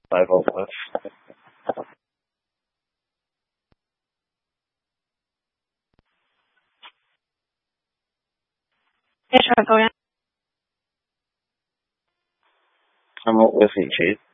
505. Yes, sir, go ahead. I'm with you, Chief.